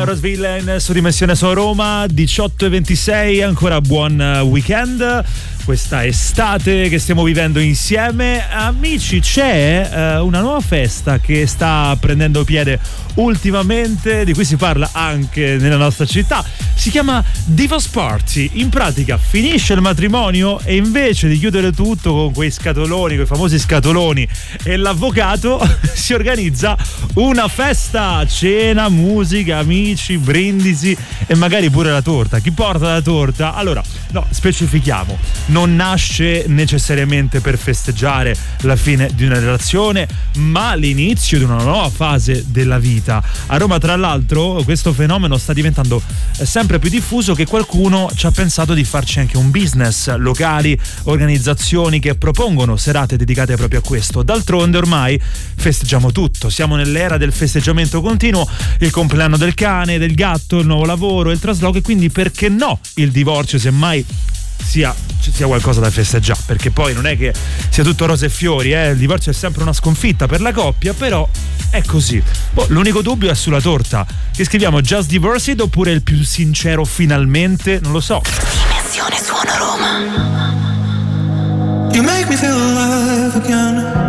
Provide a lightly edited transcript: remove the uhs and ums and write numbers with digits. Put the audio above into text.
Rose Villain su Dimensione su Roma, 18:26, ancora buon weekend. Questa estate che stiamo vivendo insieme, amici, c'è una nuova festa che sta prendendo piede ultimamente, di cui si parla anche nella nostra città. Si chiama Divorce Party. In pratica finisce il matrimonio e invece di chiudere tutto con quei scatoloni, quei famosi scatoloni e l'avvocato, si organizza una festa, cena, musica, amici, brindisi e magari pure la torta. Chi porta la torta? Allora, no, specifichiamo, non nasce necessariamente per festeggiare la fine di una relazione, ma l'inizio di una nuova fase della vita. A Roma, tra l'altro, questo fenomeno sta diventando sempre più diffuso, che qualcuno ci ha pensato di farci anche un business, locali, organizzazioni che propongono serate dedicate proprio a questo. D'altronde ormai festeggiamo tutto, siamo nell'era del festeggiamento continuo, il compleanno del cane, del gatto, il nuovo lavoro, il trasloco, e quindi perché no il divorzio, semmai sia qualcosa da festeggiare, perché poi non è che sia tutto rose e fiori, il divorzio è sempre una sconfitta per la coppia, però è così. L'unico dubbio è sulla torta, che scriviamo Just Divorced oppure il più sincero finalmente, non lo so. Dimensione Suono Roma. You make me feel alive again.